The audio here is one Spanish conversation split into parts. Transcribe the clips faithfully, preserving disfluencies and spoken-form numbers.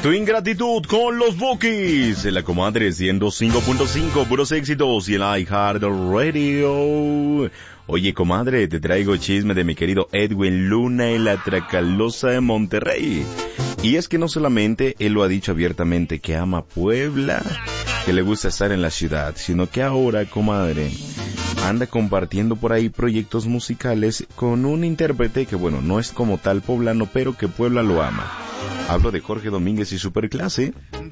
Tu ingratitud con los Bookies. La comadre ciento cinco punto cinco, puros éxitos y el iHeartRadio. Oye, comadre, te traigo chisme de mi querido Edwin Luna y la Tracalosa de Monterrey. Y es que no solamente él lo ha dicho abiertamente que ama Puebla, que le gusta estar en la ciudad, sino que ahora, comadre, anda compartiendo por ahí proyectos musicales con un intérprete que, bueno, no es como tal poblano, pero que Puebla lo ama. Hablo de Jorge Domínguez y Superclase.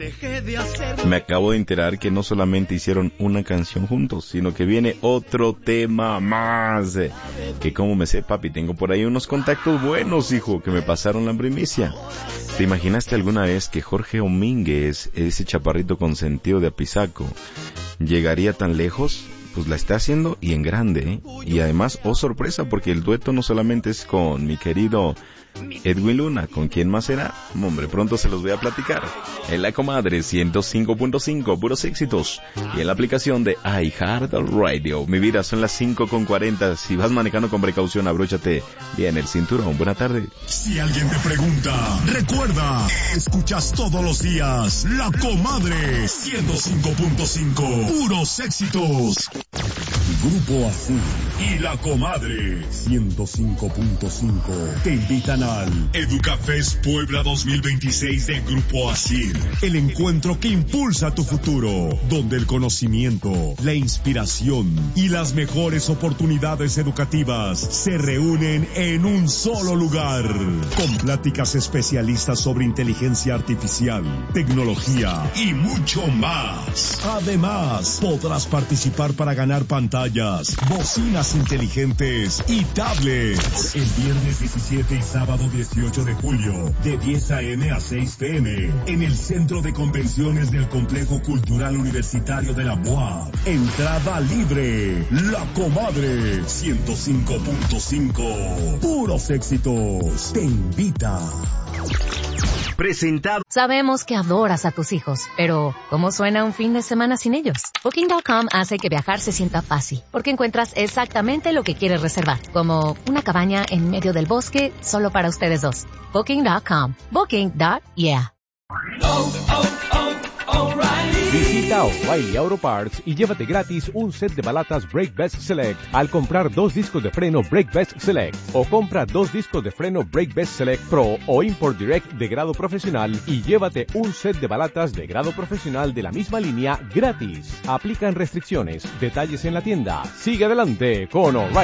Me acabo de enterar que no solamente hicieron una canción juntos, sino que viene otro tema más. Que como me sé, papi, tengo por ahí unos contactos buenos, hijo, que me pasaron la primicia. ¿Te imaginaste alguna vez que Jorge Domínguez, ese chaparrito con sentido de apizaco, llegaría tan lejos? Pues la está haciendo y en grande, ¿eh? Y además, oh sorpresa, porque el dueto no solamente es con mi querido Edwin Luna, ¿con quién más será? Hombre, pronto se los voy a platicar. En la comadre ciento cinco punto cinco, puros éxitos. Y en la aplicación de iHeartRadio. Mi vida, son las cinco con cuarenta. Si vas manejando con precaución, abróchate bien el cinturón. Buena tarde. Si alguien te pregunta, recuerda, escuchas todos los días La Comadre ciento cinco punto cinco, puros éxitos. Grupo Azul y La Comadre ciento cinco punto cinco te invitan al Educafest Puebla dos mil veintiséis de Grupo Azul, el encuentro que impulsa tu futuro, donde el conocimiento, la inspiración y las mejores oportunidades educativas se reúnen en un solo lugar, con pláticas especialistas sobre inteligencia artificial, tecnología y mucho más. Además, podrás participar para ganar pantallas, bocinas inteligentes y tablets. El viernes diecisiete y sábado dieciocho de julio, de diez a eme a seis pe eme, en el Centro de Convenciones del Complejo Cultural Universitario de la U A P. Entrada libre. La Comadre ciento cinco punto cinco. Puros éxitos. Te invita. Presentado. Sabemos que adoras a tus hijos, pero ¿cómo suena un fin de semana sin ellos? Booking punto com hace que viajar se sienta fácil, porque encuentras exactamente lo que quieres reservar, como una cabaña en medio del bosque solo para ustedes dos. Booking punto com. Booking. Yeah. Oh, oh, oh, O'Reilly. Visita O'Reilly Auto Parts y llévate gratis un set de balatas Brake Best Select al comprar dos discos de freno Brake Best Select, o compra dos discos de freno Brake Best Select Pro o Import Direct de grado profesional y llévate un set de balatas de grado profesional de la misma línea gratis. Aplican restricciones. Detalles en la tienda. Sigue adelante con O'Reilly.